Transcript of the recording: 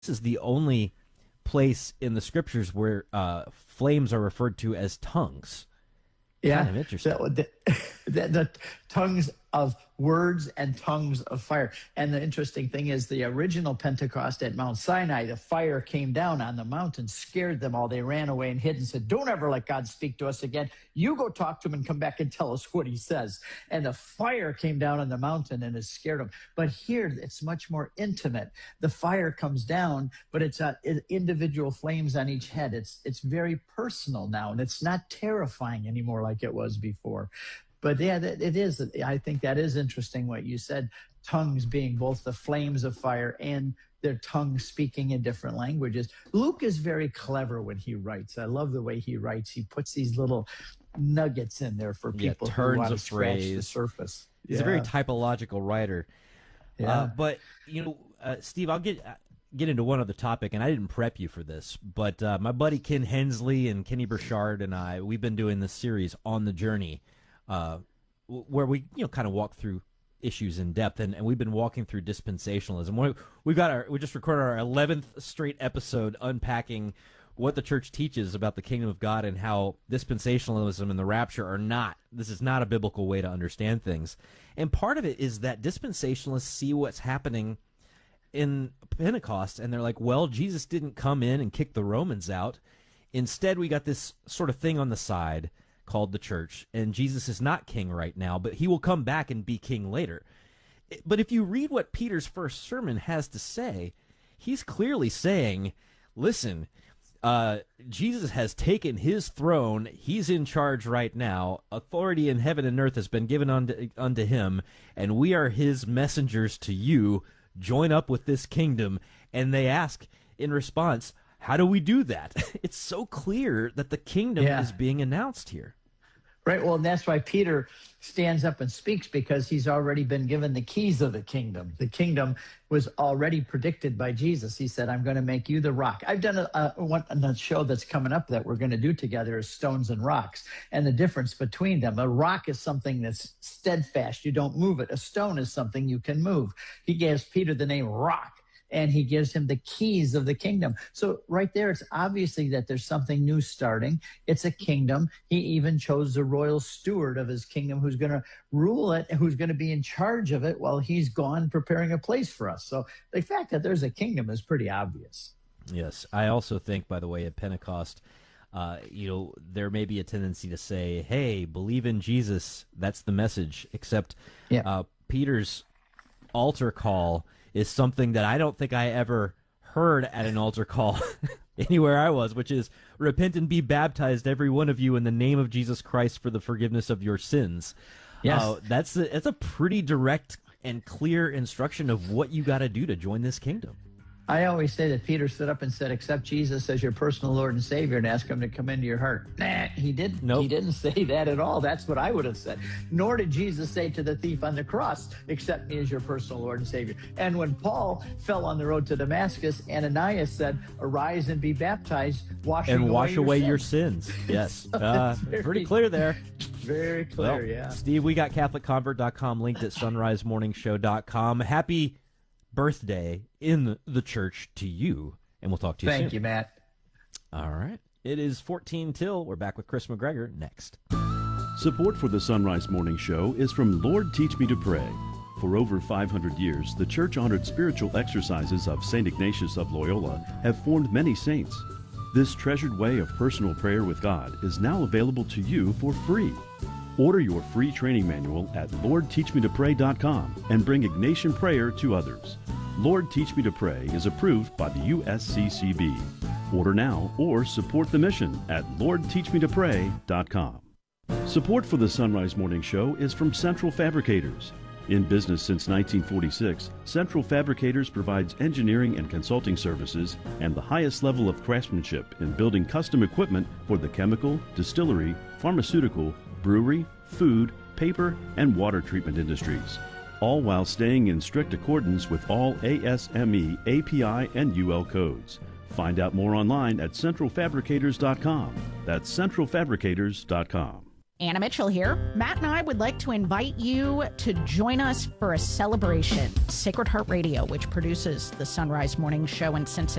is the only place in the scriptures where flames are referred to as tongues. Kind Yeah, of interesting. the tongues of words and tongues of fire. And the interesting thing is the original Pentecost at Mount Sinai, the fire came down on the mountain, scared them all. They ran away and hid and said, don't ever let God speak to us again. You go talk to him and come back and tell us what he says. And the fire came down on the mountain and it scared them. But here it's much more intimate. The fire comes down, but it's individual flames on each head. It's very personal now, and it's not terrifying anymore like it was before. But yeah, it is. I think that is interesting what you said. Tongues being both the flames of fire and their tongues speaking in different languages. Luke is very clever when he writes. I love the way he writes. He puts these little nuggets in there for people who want to scratch the surface. He's a very typological writer. Yeah. But Steve, I'll get into one other topic, and I didn't prep you for this, but my buddy Ken Hensley and Kenny Burchard and I, we've been doing this series On the Journey, where we kind of walk through issues in depth, and we've been walking through dispensationalism. We just recorded our 11th straight episode unpacking what the church teaches about the kingdom of God and how dispensationalism and the rapture this is not a biblical way to understand things. And part of it is that dispensationalists see what's happening in Pentecost, and they're like, well, Jesus didn't come in and kick the Romans out. Instead, we got this sort of thing on the side called the church, and Jesus is not king right now, but he will come back and be king later. But if you read what Peter's first sermon has to say, he's clearly saying, listen, Jesus has taken his throne. He's in charge right now. Authority in heaven and earth has been given unto him, and we are his messengers to you. Join up with this kingdom. And they ask in response, how do we do that? It's so clear that the kingdom is being announced here. Right. Well, and that's why Peter stands up and speaks, because he's already been given the keys of the kingdom. The kingdom was already predicted by Jesus. He said, I'm going to make you the rock. I've done a show that's coming up that we're going to do together is Stones and Rocks, and the difference between them. A rock is something that's steadfast. You don't move it. A stone is something you can move. He gives Peter the name Rock, and he gives him the keys of the kingdom. So right there, it's obviously that there's something new starting. It's a kingdom. He even chose the royal steward of his kingdom who's going to rule it, who's going to be in charge of it while he's gone preparing a place for us. So the fact that there's a kingdom is pretty obvious. Yes. I also think, by the way, at Pentecost, there may be a tendency to say, hey, believe in Jesus. That's the message. Except Peter's altar call is something that I don't think I ever heard at an altar call anywhere I was, which is repent and be baptized, every one of you, in the name of Jesus Christ for the forgiveness of your sins. Yes. That's a pretty direct and clear instruction of what you got to do to join this kingdom. I always say that Peter stood up and said, accept Jesus as your personal Lord and Savior and ask him to come into your heart. Nah, he didn't. Nope. He didn't say that at all. That's what I would have said. Nor did Jesus say to the thief on the cross, accept me as your personal Lord and Savior. And when Paul fell on the road to Damascus, Ananias said, arise and be baptized, wash away your sins. Yes. Pretty clear there. Very clear, yeah. Steve, we got CatholicConvert.com linked at sunrisemorningshow.com. Happy birthday in the church to you, and we'll talk to you soon. Thank you, Matt. All right. It is 14 till. We're back with Chris McGregor next. Support for the Sunrise Morning Show is from Lord Teach Me to Pray. For over 500 years, the church-honored spiritual exercises of St. Ignatius of Loyola have formed many saints. This treasured way of personal prayer with God is now available to you for free. Order your free training manual at LordTeachMeToPray.com and bring Ignatian prayer to others. Lord Teach Me to Pray is approved by the USCCB. Order now or support the mission at LordTeachMeToPray.com. Support for the Sunrise Morning Show is from Central Fabricators. In business since 1946, Central Fabricators provides engineering and consulting services and the highest level of craftsmanship in building custom equipment for the chemical, distillery, pharmaceutical, brewery, food, paper, and water treatment industries, all while staying in strict accordance with all ASME, API, and UL codes. Find out more online at centralfabricators.com. That's centralfabricators.com. Anna Mitchell here. Matt and I would like to invite you to join us for a celebration. Sacred Heart Radio, which produces the Sunrise Morning Show in Cincinnati,